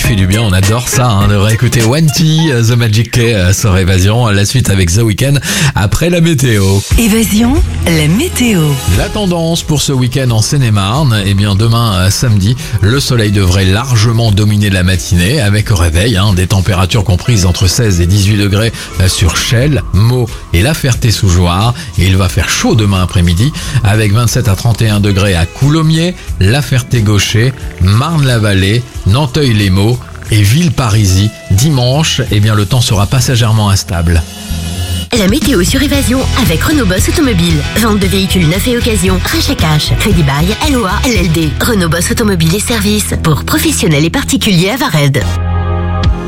fait du bien, on adore ça, de réécouter One T, The Magic Key sur Évasion. La suite avec The Weeknd après la météo. Évasion, la météo. La tendance pour ce week-end en Seine-et-Marne, demain samedi, le soleil devrait largement dominer la matinée avec au réveil des températures comprises entre 16 et 18 degrés sur Chelles, Meaux et La Ferté-sous-Jouarre. Et il va faire chaud demain après-midi avec 27 à 31 degrés à Coulommiers, La Ferté-Gaucher, Marne-la-Vallée, Nanteuil-les-Maux et Villeparisis. Dimanche, le temps sera passagèrement instable. La météo sur Évasion avec Renault Boss Automobile. Vente de véhicules neufs et occasion, rachat cash, crédit bail, LOA, LLD. Renault Boss Automobile et services pour professionnels et particuliers à Vared.